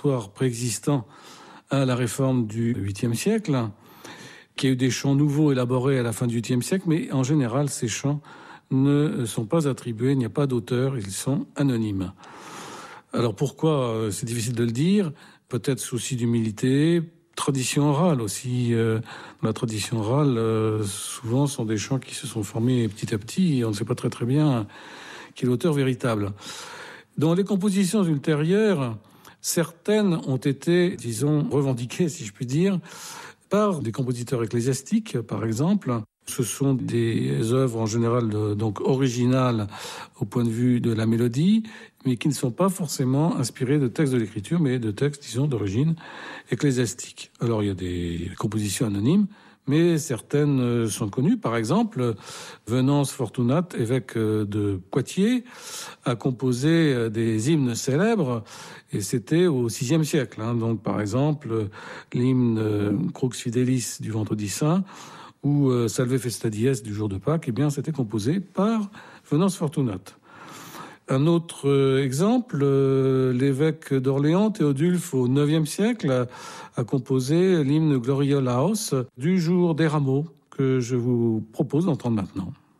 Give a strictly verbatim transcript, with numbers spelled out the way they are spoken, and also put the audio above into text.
répertoire préexistant à la réforme du huitième siècle, qui a eu des chants nouveaux élaborés à la fin du huitième siècle, mais en général, ces chants ne sont pas attribués, il n'y a pas d'auteur, ils sont anonymes. Alors pourquoi? C'est difficile de le dire. Peut-être souci d'humilité, tradition orale aussi. Euh, dans la tradition orale, euh, souvent, ce sont des chants qui se sont formés petit à petit et on ne sait pas très très bien qui est l'auteur véritable. Dans les compositions ultérieures, certaines ont été, disons, revendiquées, si je puis dire, par des compositeurs ecclésiastiques, par exemple. Ce sont des œuvres en général euh, donc originales au point de vue de la mélodie, mais qui ne sont pas forcément inspirées de textes de l'écriture, mais de textes, disons, d'origine ecclésiastique. Alors, il y a des compositions anonymes, mais certaines sont connues. Par exemple, Venance Fortunat, évêque de Poitiers, a composé des hymnes célèbres, et c'était au sixième siècle. Hein. Donc, par exemple, l'hymne Crux Fidelis du Vendredi Saint, ou Salve Festa Dies du jour de Pâques, eh bien, c'était composé par Venance Fortunat. Un autre exemple, euh, l'évêque d'Orléans, Théodulphe, au neuvième siècle, a, a composé l'hymne Gloria Laos du jour des rameaux, que je vous propose d'entendre maintenant.